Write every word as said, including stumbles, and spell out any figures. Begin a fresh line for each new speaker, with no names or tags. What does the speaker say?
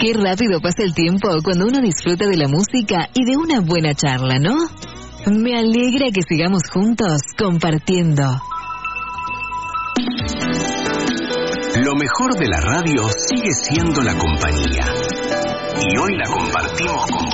Qué rápido pasa el tiempo cuando uno disfruta de la música y de una buena charla, ¿no? Me alegra que sigamos juntos compartiendo.
Lo mejor de la radio sigue siendo la compañía. Y hoy la compartimos con vos.